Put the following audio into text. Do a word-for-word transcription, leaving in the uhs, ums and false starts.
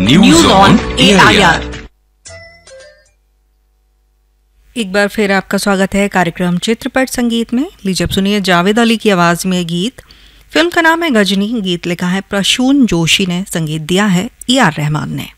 News on A I R. एक बार फिर आपका स्वागत है कार्यक्रम चित्रपट संगीत में। लीजिए अब सुनिए जावेद अली की आवाज में गीत। फिल्म का नाम है गजनी। गीत लिखा है प्रसून जोशी ने, संगीत दिया है ए आर रहमान ने।